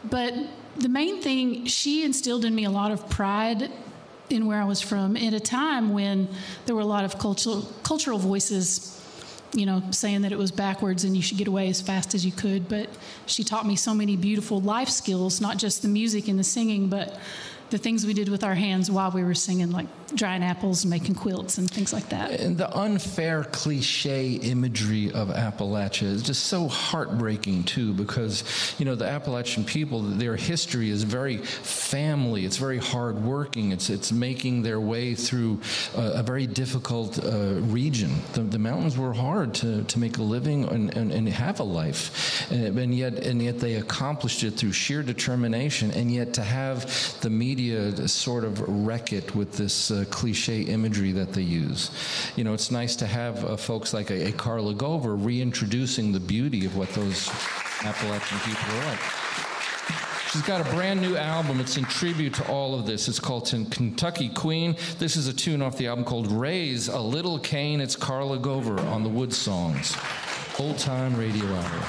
But the main thing, she instilled in me a lot of pride in where I was from at a time when there were a lot of cultural voices, saying that it was backwards and you should get away as fast as you could. But she taught me so many beautiful life skills, not just the music and the singing, but the things we did with our hands while we were singing, like drying apples and making quilts and things like that. And the unfair cliche imagery of Appalachia is just so heartbreaking, too, because, the Appalachian people, their history is very family. It's very hardworking. It's making their way through a very difficult region. The mountains were hard to make a living and have a life. And yet they accomplished it through sheer determination, and yet to have the media sort of wreck it with this cliche imagery that they use. It's nice to have folks like a Carla Gover reintroducing the beauty of what those Appalachian people are like. She's got a brand new album. It's in tribute to all of this. It's called Kentucky Queen. This is a tune off the album called Raise a Little Cain. It's Carla Gover on the Wood Songs. Old Time Radio Hour.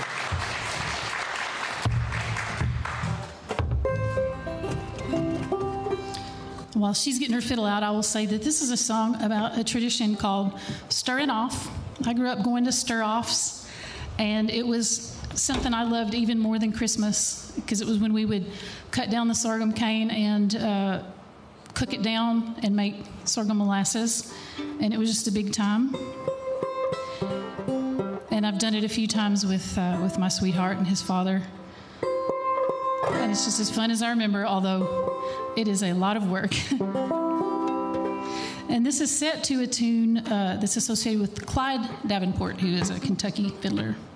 While she's getting her fiddle out, I will say that this is a song about a tradition called Stirring Off. I grew up going to stir-offs, and it was something I loved even more than Christmas, because it was when we would cut down the sorghum cane and cook it down and make sorghum molasses, and it was just a big time. And I've done it a few times with my sweetheart and his father. And it's just as fun as I remember, although it is a lot of work. And this is set to a tune that's associated with Clyde Davenport, who is a Kentucky fiddler.